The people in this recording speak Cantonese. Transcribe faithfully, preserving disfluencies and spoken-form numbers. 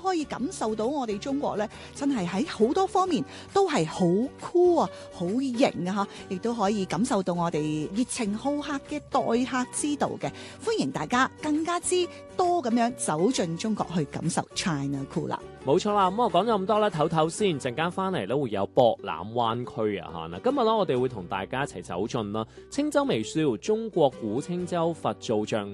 可以感受到我哋中國咧，真係喺好多方面都係好酷啊，好型啊，亦都可以感受到我哋熱情好客嘅待客之道嘅。歡迎大家更加之多咁樣走進中國去感受 China Cool 啦。 冇錯啦，咁我講咗咁多啦，唞唞先，陣間翻嚟咧會有博覽灣區啊嚇。嗱，今日咧我哋會同大家一齊走進啦青州微笑中國古青州佛造像